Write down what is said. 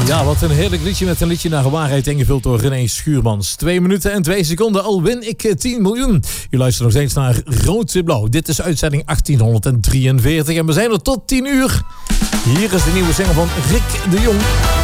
Ja, wat een heerlijk liedje met een liedje naar waarheid ingevuld door René Schuurmans. 2 minuten en 2 seconden, al win ik 10 miljoen. U luistert nog steeds naar Rood-Wit-Blauw. Dit is uitzending 1843 en we zijn er tot 10 uur. Hier is de nieuwe single van Rick de Jong.